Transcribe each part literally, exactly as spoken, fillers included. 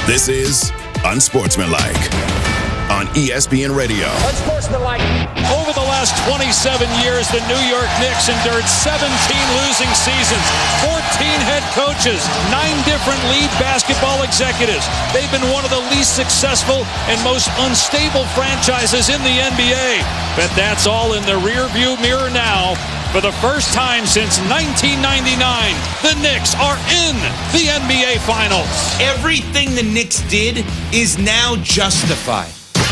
This is Unsportsmanlike on E S P N Radio. Unsportsmanlike. Over the last twenty-seven years, the New York Knicks endured seventeen losing seasons, fourteen head coaches, nine different lead basketball executives. They've been one of the least successful and most unstable franchises in the N B A. But that's all in the rearview mirror now. For the first time since nineteen ninety-nine, the Knicks are in the N B A Finals. Everything the Knicks did is now justified.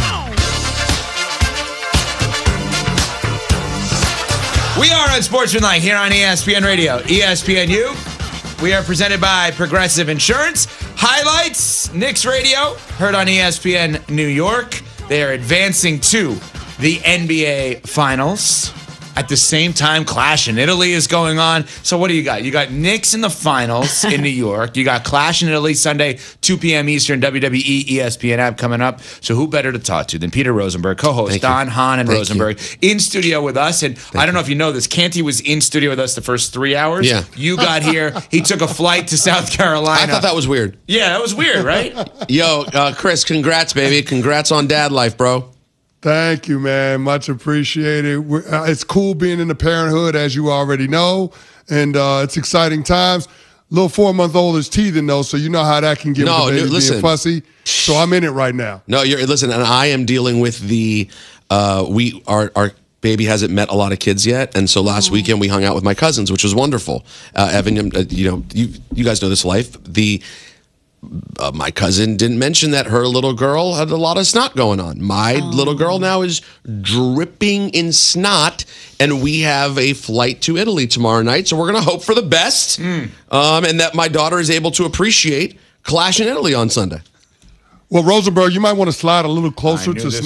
We are Unsportsmanlike here on E S P N Radio, E S P N U. We are presented by Progressive Insurance. Highlights, Knicks Radio, heard on E S P N New York. They are advancing to the N B A Finals. At the same time, Clash in Italy is going on. So what do you got? You got Knicks in the finals in New York. You got Clash in Italy Sunday, two p.m. Eastern, W W E E S P N app coming up. So who better to talk to than Peter Rosenberg, co-host Thank Don you. Hahn and Thank Rosenberg, you. in studio with us. And Thank I don't know you. if you know this, Canty was in studio with us the first three hours. Yeah. You got here. He took a flight to South Carolina. I thought that was weird. Yeah, that was weird, right? Yo, uh, Chris, congrats, baby. Congrats on dad life, bro. Thank you, man. Much appreciated. We're, uh, it's cool being in the parenthood, as you already know, and uh, it's exciting times. Little four-month-old is teething, though, so you know how that can get No, with the baby dude, listen. being fussy. So I'm in it right now. No, you're listen, and I am dealing with the uh, we our our baby hasn't met a lot of kids yet, and so last weekend we hung out with my cousins, which was wonderful. Uh, Evan, uh, you know, you you guys know this life. The Uh, my cousin didn't mention that her little girl had a lot of snot going on. My oh. little girl now is dripping in snot, and we have a flight to Italy tomorrow night, so we're going to hope for the best, mm. um, and that my daughter is able to appreciate Clash in Italy on Sunday. Well, Rosenberg, you might want to slide a little closer to